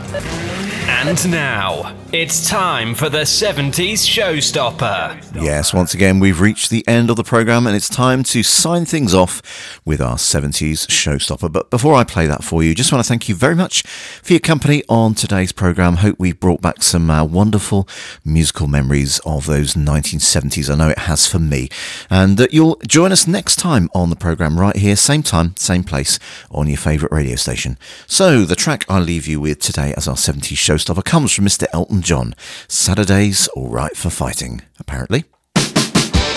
And now, it's time for the 70s Showstopper. Yes, once again, we've reached the end of the programme and it's time to sign things off with our 70s Showstopper. But before I play that for you, just want to thank you very much for your company on today's programme. Hope we've brought back some wonderful musical memories of those 1970s. I know it has for me. And you'll join us next time on the programme right here, same time, same place, on your favourite radio station. So, the track I leave you with today as our 70s Showstopper comes from Mr. Elton John. Saturday's All Right for Fighting, apparently.